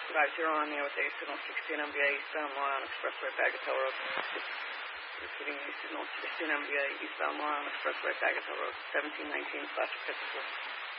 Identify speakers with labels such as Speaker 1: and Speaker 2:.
Speaker 1: Drive 0 on the with a signal 16 MBA eastbound Long Island Expressway, Bagatelle Road. Receiving a signal 16 MBA eastbound Long Island Expressway, Bagatelle Road, 1719/54.